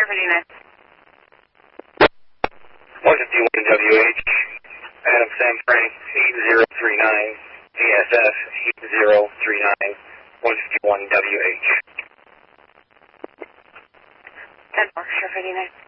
151WH, Adam Sam Frank, 8039, ASF 8039, 151WH. 10-4, Sheriff 89.